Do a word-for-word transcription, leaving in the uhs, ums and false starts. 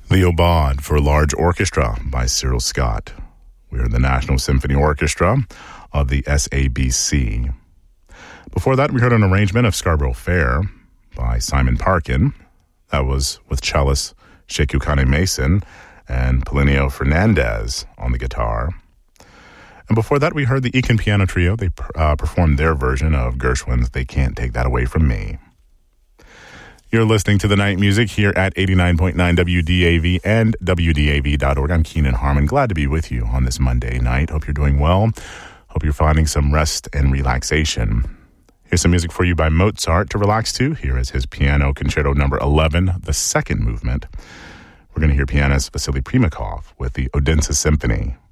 The Aubade for Large Orchestra by Cyril Scott. We are the National Symphony Orchestra of the S A B C. Before that, we heard an arrangement of Scarborough Fair by Simon Parkin. That was with cellist Sekou Kane Mason and Polinio Fernandez on the guitar. And before that, we heard the Ekin Piano Trio. They uh, performed their version of Gershwin's They Can't Take That Away From Me. You're listening to The Night Music here at eighty-nine point nine W D A V and W D A V dot org. I'm Keenan Harmon. Glad to be with you on this Monday night. Hope you're doing well. Hope you're finding some rest and relaxation. Here's some music for you by Mozart to relax to. Here is his Piano Concerto number eleven, the second movement. We're going to hear pianist Vasily Primakov with the Odense Symphony.